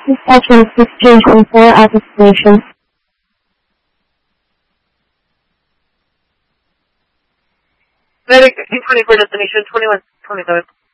Dispatcher 1624 at the station. Medic 1824, destination 2127.